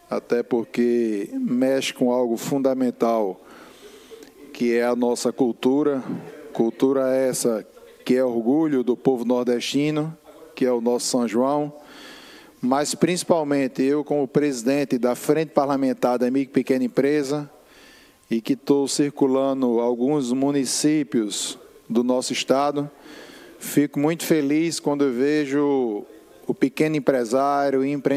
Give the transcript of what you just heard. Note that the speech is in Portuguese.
até porque mexe com algo fundamental, que é a nossa cultura. Cultura essa que é orgulho do povo nordestino, que é o nosso São João, mas principalmente eu, como presidente da Frente Parlamentar da Micro e Pequena Empresa, e que estou circulando alguns municípios do nosso estado, fico muito feliz quando eu vejo o pequeno empresário e empreendedor